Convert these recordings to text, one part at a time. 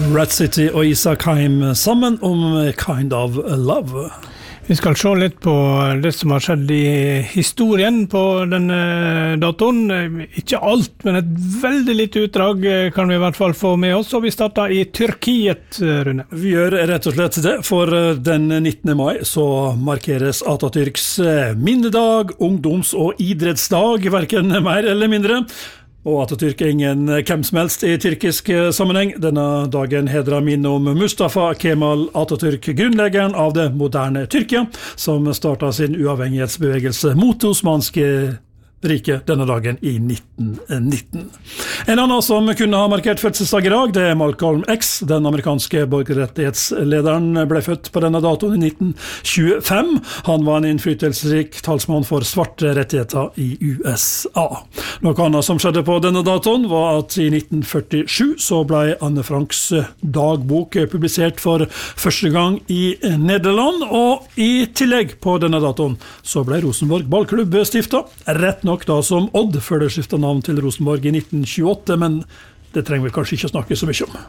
Rat City og Isak Heim sammen om Kind of Love. Vi skal se litt på det som har skjedd i historien på denne datoen. Ikke alt, men et veldig lite utdrag kan vi i hvert fall få med oss. Og vi starter i Tyrkiet, Rune. Vi gjør rett og slett det, for den 19. mai så markeres Atatürks minnedag, ungdoms- og idrettsdag, hverken mer eller mindre. Og Atatürk ingen hvem som helst i tyrkisk sammenheng. Denne dagen hedrer minne om Mustafa Kemal Atatürk, grunnleggeren av det moderne Tyrkia, som startet sin uavhengighetsbevegelse mot det osmanske riket denne dagen i 1919. En annen som kunne ha markert fødselsdag i dag, det Malcolm X, den amerikanske borgerrettighetslederen, ble født på denne datoen i 1925. Han var en innflytelsesrik talsmann for svarte rettigheter i USA. Noe annet som skjedde på denne datoen var at i 1947 så ble Anne Franks dagbok publisert for første gang i Nederland, og i tillegg på denne datoen så ble Rosenborg ballklubb stiftet, rett nok da som Odd, før det skiftet navn til Rosenborg i 1928, men det trenger vi kanskje ikke snakke så mye om.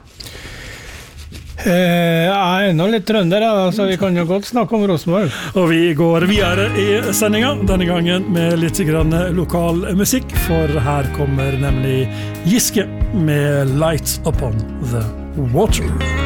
Jeg er enda litt trønder, så vi kan jo godt snakke om Rosenborg. Og vi går videre i sendingen, denne gangen med litt grann lokal musikk, for her kommer nemlig Giske med Lights Upon the Water.